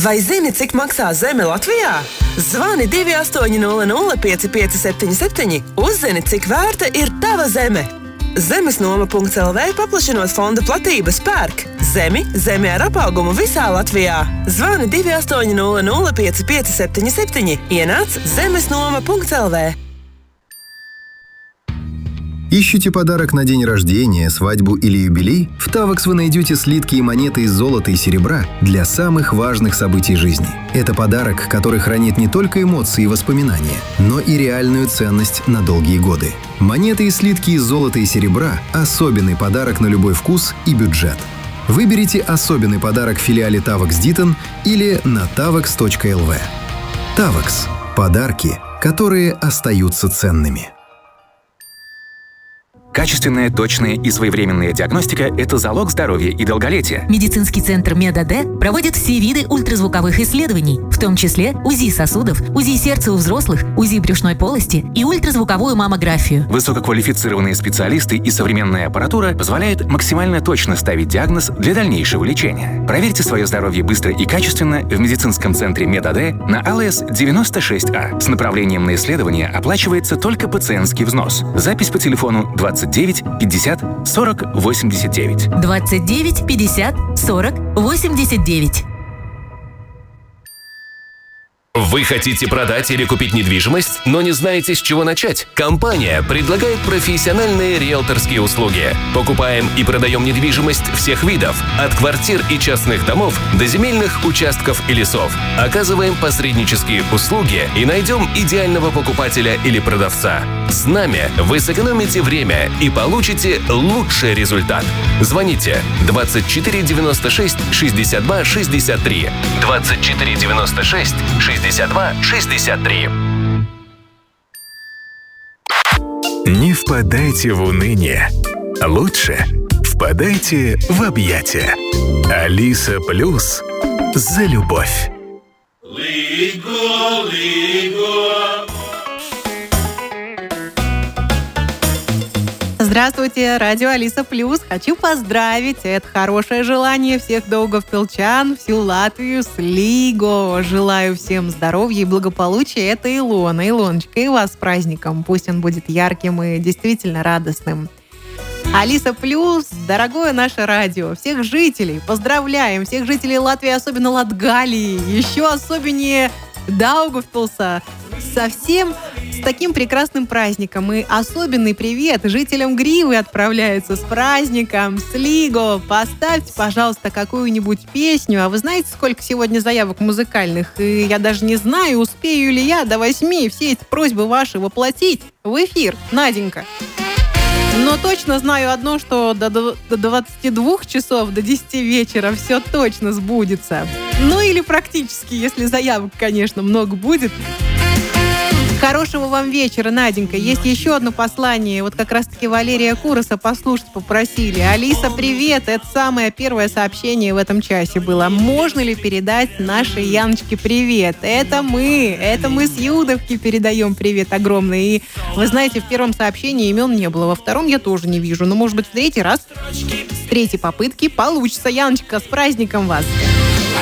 Vai zini, cik maksā zeme Latvijā? Zvani 2800 5577, uzzini, cik vērta ir tava zeme. Zemesnoma.lv paplašinot fonda platības pērk zemi ar apaugumu visā Latvijā. Zvani 2800 5577, ienāc zemesnoma.lv. Ищете подарок на день рождения, свадьбу или юбилей? В Тавекс вы найдете слитки и монеты из золота и серебра для самых важных событий жизни. Это подарок, который хранит не только эмоции и воспоминания, но и реальную ценность на долгие годы. Монеты и слитки из золота и серебра – особенный подарок на любой вкус и бюджет. Выберите особенный подарок в филиале Тавекс Дитон или на tavex.lv. Тавекс – подарки, которые остаются ценными. Качественная, точная и своевременная диагностика – это залог здоровья и долголетия. Медицинский центр МедАД проводит все виды ультразвуковых исследований, в том числе УЗИ сосудов, УЗИ сердца у взрослых, УЗИ брюшной полости и ультразвуковую маммографию. Высококвалифицированные специалисты и современная аппаратура позволяют максимально точно ставить диагноз для дальнейшего лечения. Проверьте свое здоровье быстро и качественно в медицинском центре МедАД на АЛС 96А. С направлением на исследование оплачивается только пациентский взнос. Запись по телефону 29 50 40 89. 29 50 40 89. Вы хотите продать или купить недвижимость, но не знаете, с чего начать? Компания предлагает профессиональные риэлторские услуги. Покупаем и продаем недвижимость всех видов, от квартир и частных домов до земельных участков и лесов. Оказываем посреднические услуги и найдем идеального покупателя или продавца. С нами вы сэкономите время и получите лучший результат. Звоните 24 96 62 63. 24 96 62 63. Не впадайте в уныние. Лучше впадайте в объятия. Алиса Плюс за любовь. Здравствуйте, радио Алиса Плюс. Хочу поздравить, это хорошее желание всех даугавпилчан, всю Латвию с Лиго. Желаю всем здоровья и благополучия. Это Илона. Илоночка, и вас с праздником. Пусть он будет ярким и действительно радостным. Алиса Плюс, дорогое наше радио, всех жителей поздравляем, всех жителей Латвии, особенно Латгалии, еще особеннее Даугавпилса, совсем с таким прекрасным праздником. И особенный привет жителям Гривы отправляется с праздником, с Лиго. Поставьте, пожалуйста, какую-нибудь песню. А вы знаете, сколько сегодня заявок музыкальных? И я даже не знаю, успею ли я до 8 все эти просьбы ваши воплотить в эфир, Наденька. Но точно знаю одно, что до 22 часов, до 10 вечера все точно сбудется. Ну или практически, если заявок, конечно, много будет. Хорошего вам вечера, Наденька. Есть еще одно послание. Вот как раз-таки Валерия Кураса послушать попросили. Алиса, привет. Это самое первое сообщение в этом часе было. Можно ли передать нашей Яночке привет? Это мы с Юдовки передаем привет огромный. И вы знаете, в первом сообщении имен не было. Во втором я тоже не вижу. Но, может быть, в третий раз, с третьей попытки получится. Яночка, с праздником вас.